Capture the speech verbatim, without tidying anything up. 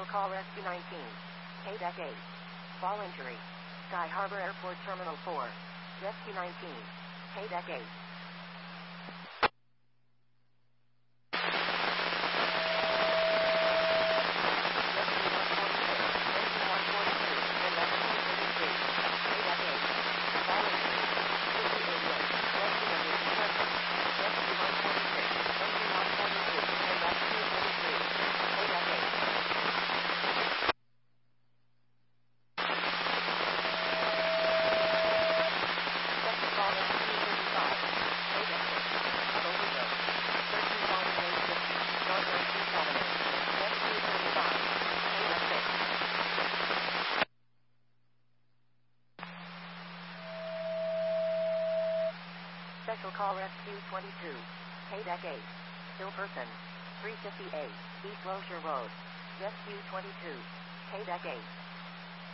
Special Call Rescue nineteen. K-Deck eight. Fall injury. Sky Harbor Airport Terminal four. Rescue nineteen. K-Deck eight. Special Call Rescue twenty-two. K-Deck eight. Still person. three fifty-eight. East Lozier Road. Rescue twenty-two. K-Deck eight.